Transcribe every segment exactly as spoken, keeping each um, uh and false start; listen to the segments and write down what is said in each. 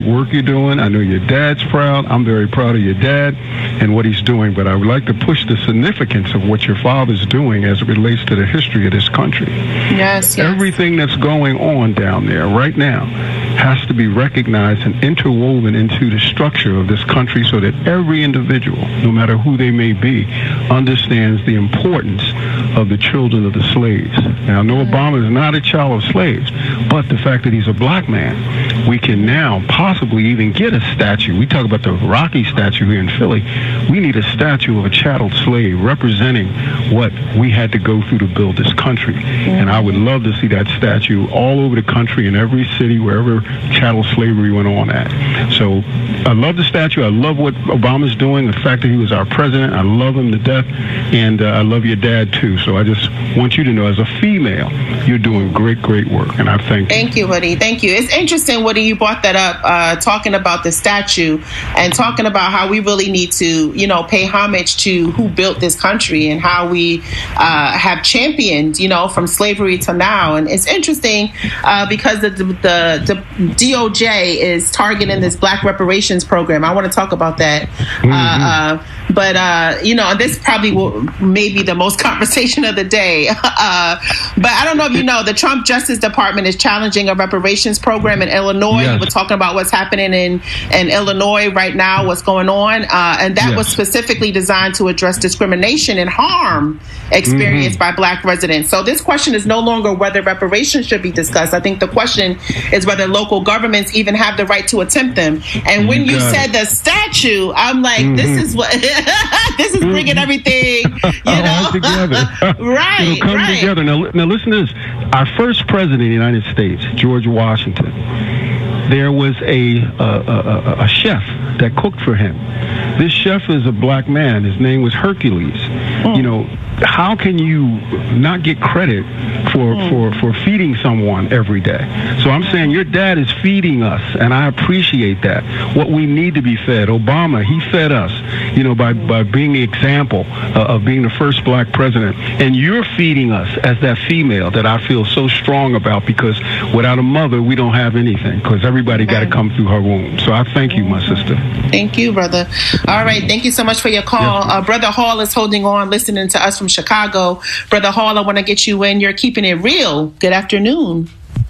work you're doing. I know your dad's proud. I'm very proud of your dad and what he's doing, but I would like to push the significance of what your father's doing as it relates to the history of this country. Yes, yes. Everything that's going on down there right now has to be recognized and interwoven into the structure of this country so that every individual, no matter who they may be, understands the importance of the children of the slaves. Now, I know Obama is not a child of slaves, but the fact that he's a black man, we can now possibly even get a statue. We talk about the Rocky statue here in Philly. We need a statue of a chattel slave representing what we had to go through to build this country. And I would love to see that statue all over the country in every city wherever chattel slavery went on at. So I love the statue. I love what Obama's doing. The fact that he was our president, I love him to death. And uh, I love your dad, too. So I just want you to know, as a female, you're doing great, great work. And I thank you. Thank you, Woody. Thank you. It's interesting, Woody, you brought that up, uh, talking about the statue and talking about how we really need to, you know, pay homage to who built this country and how we uh, have championed, you know, from slavery to now. And it's interesting uh, because the, the, the D O J is targeting this black reparations program. I want to talk about that. Mm-hmm. Uh, uh, but, uh, you know, this probably will maybe the most conversation of the day. Uh, but I don't know if you know, the Trump Justice Department is challenging a reparations program in Illinois. Yes. We're talking about what's happening in, in Illinois right now, what's going on. Uh, and that yes. was specifically designed to address discrimination and harm experienced mm-hmm. by black residents. So this question is no longer whether reparations should be discussed. I think the question is whether local governments even have the right to attempt them. And when you, you said it. the statue, I'm like, mm-hmm. this is what this is bringing everything, you know, together. right? It'll come right. together. Now, now, listen to this. Our first president of the United States, George Washington, there was a, a, a, a chef that cooked for him. This chef is a black man. His name was Hercules. Mm. You know, how can you not get credit for, mm. for, for feeding someone every day? So I'm saying your dad is feeding us, and I appreciate that. What we need to be fed. Obama, he fed us, you know, by, by being the example uh, of being the first black president. And you're feeding us as that female that I feel so strong about, because without a mother, we don't have anything, because everybody got to come through her womb. So I thank you, my sister. Thank you, brother. All right. Thank you so much for your call. Yes. Uh, Brother Hall is holding on, listening to us from Chicago. Brother Hall, I want to get you in. You're keeping it real. Good afternoon.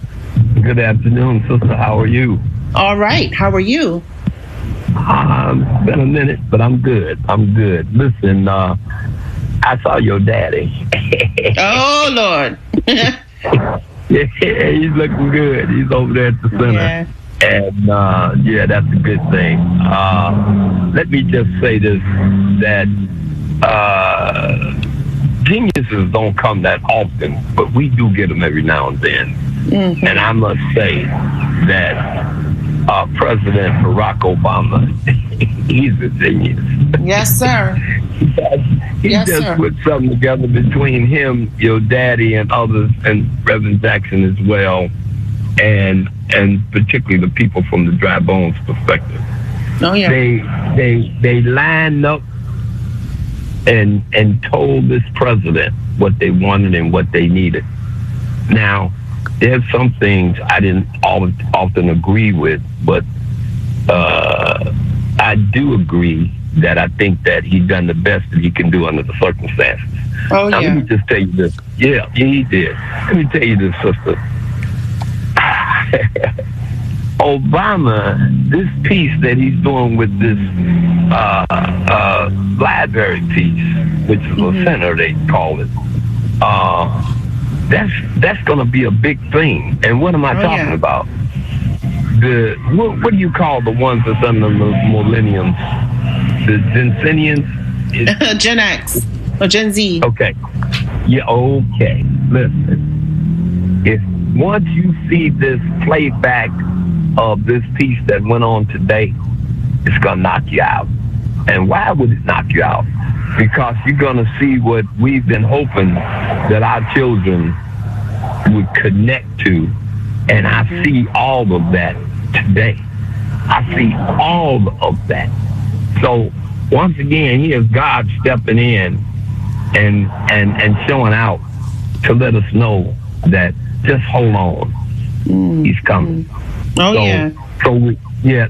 Good afternoon, sister. How are you? All right. How are you? Um, it's been a minute, but I'm good. I'm good. Listen, uh, I saw your daddy. Oh, Lord. Yeah, he's looking good. He's over there at the center. Yeah. And, uh, yeah, that's a good thing. Uh, let me just say this, that uh, geniuses don't come that often, but we do get them every now and then. Mm-hmm. And I must say that uh, President Barack Obama, he's a genius. Yes, sir. He yes, just sir. put something together between him, your daddy, and others, and Reverend Jackson as well, and and particularly the people from the Dry Bones perspective. Oh yeah. They they they lined up and and told this president what they wanted and what they needed. Now, there's some things I didn't always, often agree with, but uh, I do agree that I think that he's done the best that he can do under the circumstances. Oh, now, yeah. let me just tell you this. Yeah, yeah, he did. Let me tell you this, sister. Obama, this piece that he's doing with this uh, uh, library piece, which is mm-hmm. a center, they call it, uh, that's that's going to be a big thing. And what am I oh, talking yeah. about? The what, what do you call the ones that's under the millenniums? The Gensenians? Gen X or Gen Z. Okay. Yeah, okay. Listen. If once you see this playback of this piece that went on today, it's going to knock you out. And why would it knock you out? Because you're going to see what we've been hoping that our children would connect to. And I see all of that today. I see all of that. So once again, here's God stepping in and and and showing out to let us know that just hold on, mm-hmm. he's coming. Oh so, yeah. So we Yeah,